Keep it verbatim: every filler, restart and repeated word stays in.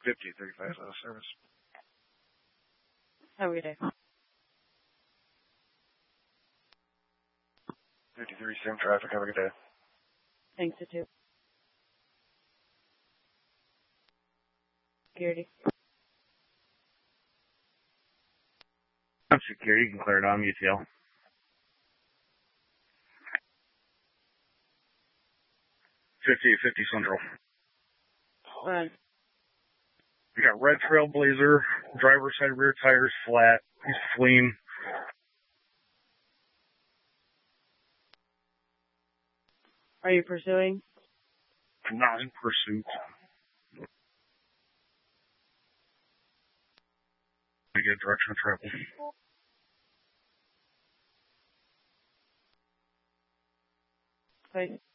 fifty, thirty-five out of service. Have a good day. fifty-three, same traffic. Have a good day. Thanks, you too. Security. Security, you can clear it on U T L. fifty, fifty Central. Run. We got red Trailblazer, driver's side rear tires flat. He's fleeing. Are you pursuing? Not in pursuit. I get direction of travel. Wait.